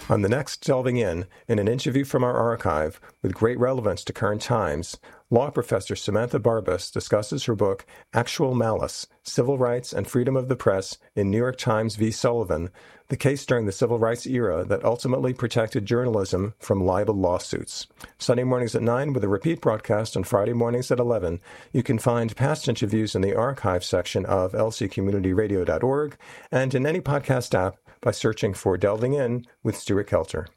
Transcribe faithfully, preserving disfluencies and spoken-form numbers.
On the next Delving In, in an interview from our archive with great relevance to current times, law professor Samantha Barbas discusses her book, Actual Malice, Civil Rights and Freedom of the Press in New York Times v. Sullivan, the case during the civil rights era that ultimately protected journalism from libel lawsuits. Sunday mornings at nine with a repeat broadcast on Friday mornings at eleven. You can find past interviews in the archive section of L C community radio dot org and in any podcast app by searching for Delving In with Stuart Kelter.